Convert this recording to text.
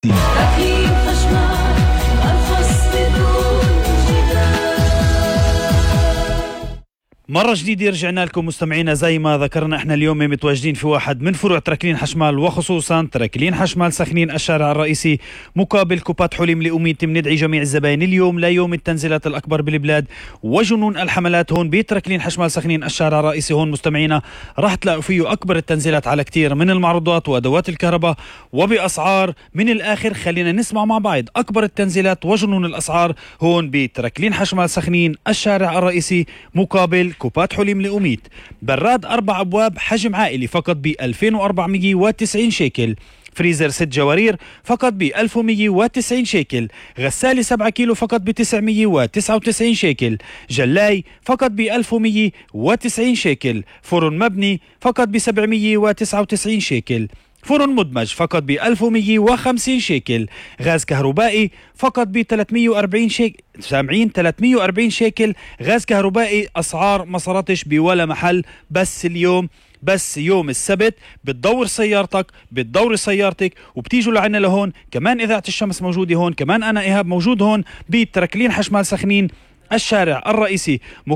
مرة جديدة رجعنا لكم مستمعينا. زي ما ذكرنا احنا اليوم متواجدين في واحد من فروع تركلين حشمال، وخصوصا تركلين حشمال سخنين الشارع الرئيسي مقابل كوبات حليم لأميتي. بندعي جميع الزباين اليوم ليوم التنزيلات الأكبر بالبلاد وجنون الحملات هون بتركلين حشمال سخنين الشارع الرئيسي. هون مستمعينا راح تلاقوا فيه أكبر التنزيلات على كتير من المعروضات وأدوات الكهرباء وبأسعار من الآخر. خلينا نسمع مع بعض أكبر التنزيلات وجنون الأسعار هون بتركلين حشمال سخنين الشارع الرئيسي مقابل كوبات حليم لأميت. براد 4 أبواب حجم عائلي فقط ب 2490 شيكل. فريزر 6 جوارير فقط ب 1190 شيكل. غسالة 7 كيلو فقط ب 999 شيكل. جلاي فقط ب 1190 شيكل. فرن مبني فقط ب 799 شيكل. فرن مدمج فقط ب 1150 شيكل. غاز كهربائي فقط ب 340 شيكل. سامعين 340 شيكل غاز كهربائي. أسعار ما صارتش بولا محل. بس يوم السبت بتدور سيارتك، بتدور سيارتك وبتيجوا لعنا لهون. كمان إذاعة الشمس موجودة هون، كمان أنا إيهاب موجود هون بتركلين حشمال سخنين الشارع الرئيسي.